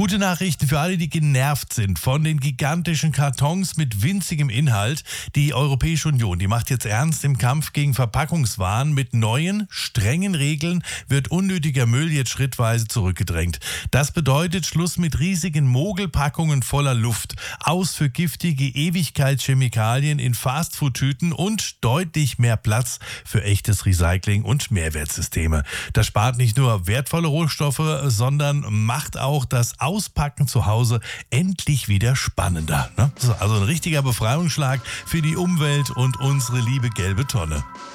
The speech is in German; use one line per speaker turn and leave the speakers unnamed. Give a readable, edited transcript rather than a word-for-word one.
Gute Nachrichten für alle, die genervt sind von den gigantischen Kartons mit winzigem Inhalt. Die Europäische Union, die macht jetzt ernst im Kampf gegen Verpackungswaren. Mit neuen, strengen Regeln wird unnötiger Müll jetzt schrittweise zurückgedrängt. Das bedeutet Schluss mit riesigen Mogelpackungen voller Luft, aus für giftige Ewigkeitschemikalien in Fastfood-Tüten und deutlich mehr Platz für echtes Recycling und Mehrwertsysteme. Das spart nicht nur wertvolle Rohstoffe, sondern macht auch das Auspacken zu Hause endlich wieder spannender. Ne? Also ein richtiger Befreiungsschlag für die Umwelt und unsere liebe gelbe Tonne.